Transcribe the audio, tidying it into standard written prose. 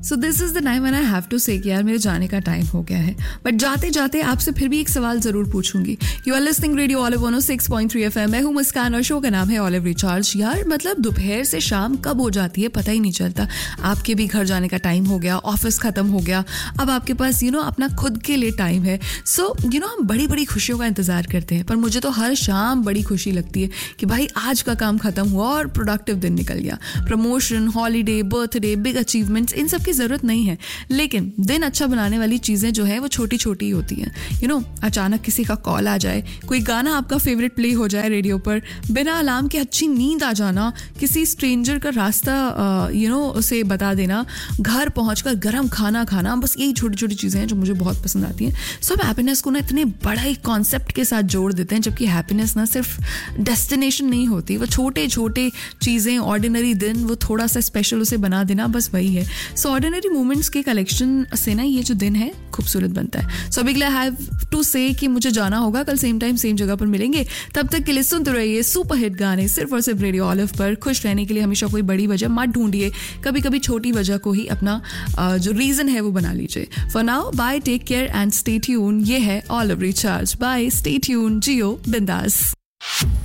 So this is the time when I have to से कि यार मेरे जाने का टाइम हो गया है. बट जाते जाते आपसे फिर भी एक सवाल जरूर पूछूंगी. You are listening radio olive 106.3 FM. मैं हूं मुस्कान और शो का नाम है ऑलिव रिचार्ज. यार मतलब दोपहर से शाम कब हो जाती है पता ही नहीं चलता. आपके भी घर जाने का टाइम हो गया, ऑफिस खत्म हो गया, अब आपके पास अपना खुद के लिए टाइम है. सो हम बड़ी बड़ी खुशियों का इंतजार करते हैं, पर मुझे तो हर शाम बड़ी खुशी लगती है कि भाई आज का काम खत्म हुआ और प्रोडक्टिव दिन निकल गया. Promotion, holiday, birthday, big achievements, इन सब की जरूरत नहीं है, लेकिन दिन अच्छा बनाने वाली चीजें जो है वो छोटी छोटी होती हैं. अचानक किसी का कॉल आ जाए, कोई गाना आपका फेवरेट प्ले हो जाए रेडियो पर, बिना अलार्म के अच्छी नींद आ जाना, किसी स्ट्रेंजर का रास्ता उसे बता देना, घर पहुंचकर गर्म खाना खाना, बस यही छोटी छोटी चीजें हैं जो मुझे बहुत पसंद आती हैं. सब हैप्पीनेस को ना इतने बड़ा एक कॉन्सेप्ट के साथ जोड़ देते हैं, जबकि हैप्पीनेस ना सिर्फ डेस्टिनेशन नहीं होती, वो छोटे छोटे चीजें, ऑर्डिनरी दिन, वो थोड़ा सा स्पेशल उसे बना देना, बस वही है. सो ऑर्डिनरी मोमेंट्स के कलेक्शन से ना ये जो दिन है खूबसूरत बनता है. सो अभी आई हैव टू से कि मुझे जाना होगा. कल सेम टाइम सेम जगह पर मिलेंगे. तब तक के लिए सुनते रहिए सुपर हिट गाने सिर्फ और सिर्फ रेडियो ऑलिव पर. खुश रहने के लिए हमेशा कोई बड़ी वजह मत ढूंढिए, कभी कभी छोटी वजह को ही अपना जो रीजन है वो बना लीजिए. For now bye, take care and stay tune. ये है olive recharge. Bye, stay tune, जियो बिंदास.